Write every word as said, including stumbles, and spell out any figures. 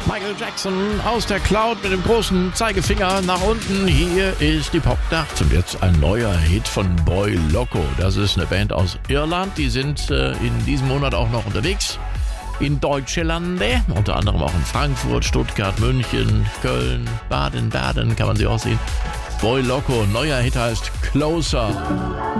Michael Jackson aus der Cloud mit dem großen Zeigefinger nach unten. Hier ist die Popnacht und jetzt ein neuer Hit von Boy Loco. Das ist eine Band aus Irland. Die sind äh, in diesem Monat auch noch unterwegs in Deutschlande. Unter anderem auch in Frankfurt, Stuttgart, München, Köln, Baden-Baden kann man sie auch sehen. Boy Loco, neuer Hit heißt Closer.